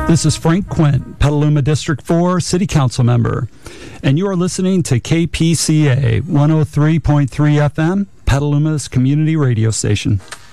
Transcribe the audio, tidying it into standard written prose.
This is Frank Quint, Petaluma District 4 City Council member, and you are listening to KPCA 103.3 FM, Petaluma's community radio station.